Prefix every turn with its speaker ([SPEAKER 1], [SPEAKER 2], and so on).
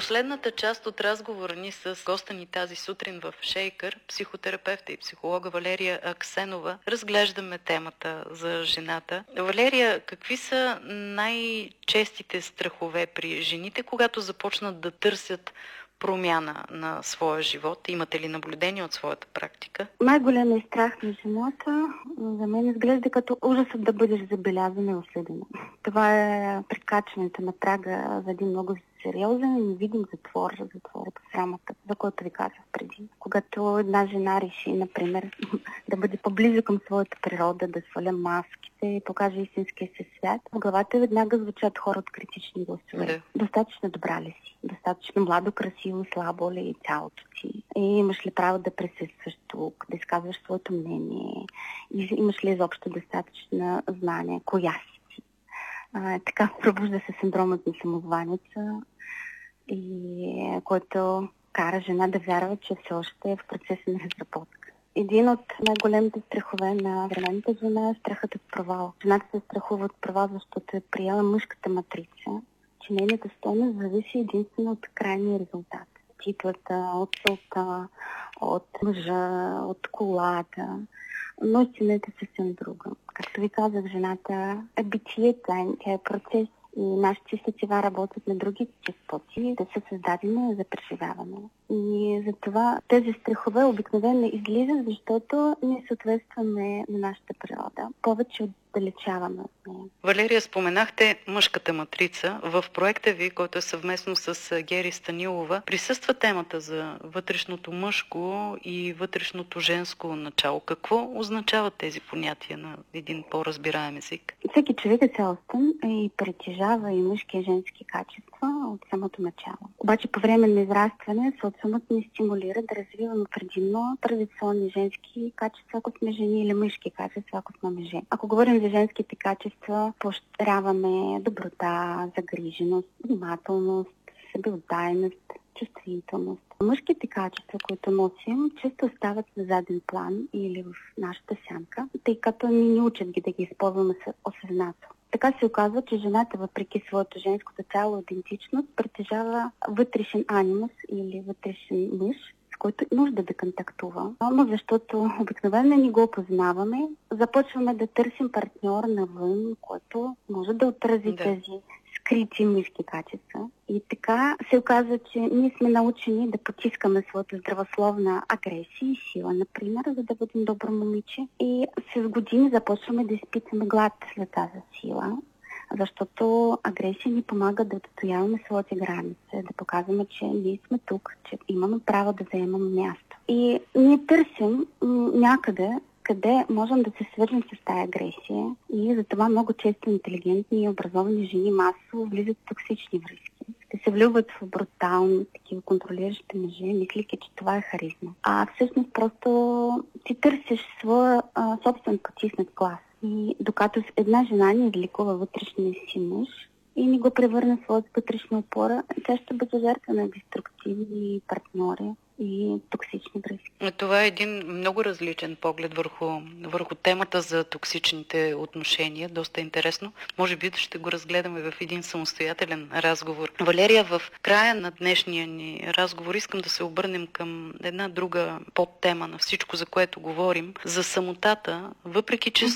[SPEAKER 1] последната част от разговора ни с госта ни тази сутрин в Шейкър, психотерапевта и психолога Валерия Аксенова, разглеждаме темата за жената. Валерия, какви са най-честите страхове при жените, когато започнат да търсят промяна на своя живот? Имате ли наблюдение от своята практика?
[SPEAKER 2] Най-големият страх на жената за мен изглежда като ужасът да бъдеш забелязана и осъдена. Това е прекачването на прага за един много сериозен и невидим затвор от срамата, за който ви казах преди. Когато една жена реши, например, да бъде по-близо към своята природа, да сваля маските и покаже истинския си свят, в главата веднага звучат хора от критични гласове. Да. Достатъчно добра ли си? Достатъчно младо, красиво, слабо ли е цялото ти? И имаш ли право да присъстваш тук, да изказваш своето мнение? И имаш ли изобщо достатъчно знание? Коя си ти? Така пробужда се синдромът на самозваница, и който кара жена да вярва, че все още е в процеса на разработка. Един от най-големите страхове на съвременната жена е страхът от провал. Жената се страхува от провал, защото е приела мъжката матрица, че нейната стойност зависи единствено от крайния резултат. Титлата, от целта, от мъжа, от колата. Но истината е съвсем друга. Както ви казах, жената е битие, тя е процес. И нашите сетива работят на други частоти, да са създадени за преживяване. И затова тези страхове обикновено излизат, защото не съответстваме на нашата природа. Повече отдалечаваме от нея.
[SPEAKER 1] Валерия, споменахте мъжката матрица. В проекта ви, който е съвместно с Гери Станилова, присъства темата за вътрешното мъжко и вътрешното женско начало. Какво означават тези понятия на един по-разбираем език?
[SPEAKER 2] Всеки човек е цялостен и притежава и мъжки и женски качества от самото начало. Обаче по време на израстване социумът ни стимулира да развиваме предимно традиционни женски качества, ако сме жени, или мъжки качества, ако сме мъже. Ако говорим за женските качества, поощряваме доброта, загриженост, внимателност, себеотдайност, чувствителност. Мъжките качества, които носим, често остават на заден план или в нашата сянка, тъй като ни учат да ги използваме осъзнато. Така се оказва, че жената, въпреки своето женското цяло идентичност, притежава вътрешен анимус или вътрешен мъж, с който нужда да контактува. Но защото обикновено не го опознаваме, започваме да търсим партньор навън, който може да отрази тези скрити мъжки качества. И така се оказва, че ние сме научени да потискаме своята здравословна агресия и сила, например, за да бъдем добро момиче. И с години започваме да изпитваме глад след тази сила, защото агресия ни помага да отстояваме своите граници, да показваме, че ние сме тук, че имаме право да заемаме място. И ние търсим някъде, къде можем да се свържем с тази агресия, и затова много често интелигентни и образовани жени масово влизат в токсични връзки. Те се влюбват в брутални, такива контролиращи мъже, мислики, че това е харизма. А всъщност просто ти търсиш своя собствен потиснат клас. И докато една жена не изликува вътрешния си мъж и не го превърне в своята вътрешна опора, тя ще бъде жертва на деструктивни партньори и токсични връзки.
[SPEAKER 1] Това е един много различен поглед върху темата за токсичните отношения. Доста интересно. Може би ще го разгледаме в един самостоятелен разговор. Валерия, в края на днешния ни разговор искам да се обърнем към една друга подтема на всичко, за което говорим. За самотата, въпреки че